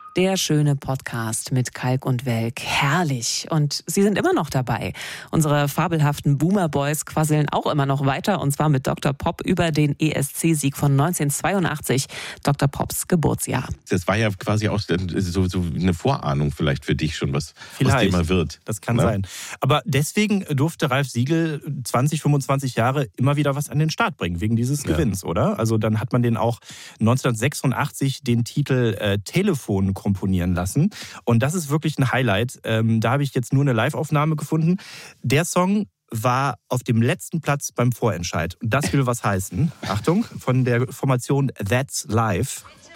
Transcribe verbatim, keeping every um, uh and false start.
Der schöne Podcast mit Kalk und Welk. Herrlich. Und sie sind immer noch dabei. Unsere fabelhaften Boomer Boys quasseln auch immer noch weiter. Und zwar mit Doktor Pop über den E S C-Sieg von neunzehnhundertzweiundachtzig. Doktor Pops Geburtsjahr. Das war ja quasi auch so, so eine Vorahnung vielleicht für dich schon, was Vielleicht. aus dem mal wird. Das kann ne? sein. Aber deswegen durfte Ralf Siegel zwanzig, fünfundzwanzig Jahre immer wieder was an den Start bringen, wegen dieses Gewinns, ja. oder? Also dann hat man den auch neunzehnhundertsechsundachtzig den Titel äh, Telefon komponieren lassen. Und das ist wirklich ein Highlight. Ähm, da habe ich jetzt nur eine Live-Aufnahme gefunden. Der Song war auf dem letzten Platz beim Vorentscheid. Und das will was heißen. Achtung, von der Formation That's Live.